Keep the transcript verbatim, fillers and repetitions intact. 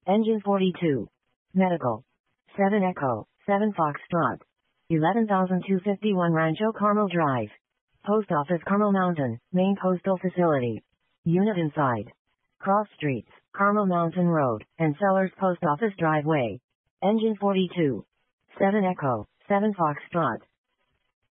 Engine forty-two. Medical. seven Echo, seven Foxtrot. eleven thousand two hundred fifty-one Rancho Carmel Drive. Post Office Carmel Mountain, Main Postal Facility. Unit inside. Cross Streets, Carmel Mountain Road, and Sellers Post Office Driveway. Engine forty-two. seven Echo, seven Foxtrot.